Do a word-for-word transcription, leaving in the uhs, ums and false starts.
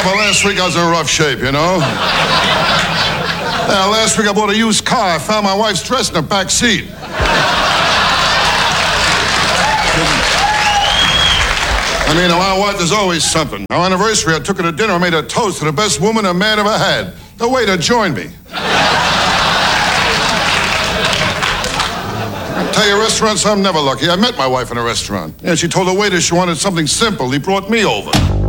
but last week I was in rough shape, you know? Yeah, last week I bought a used car. I found my wife's dress in the back seat. I mean, my wife, there's always something. Our anniversary, I took her to dinner. I made a toast to the best woman a man ever had. The waiter joined me. I tell you, restaurants, I'm never lucky. I met my wife in a restaurant. Yeah, she told the waiter she wanted something simple. He brought me over.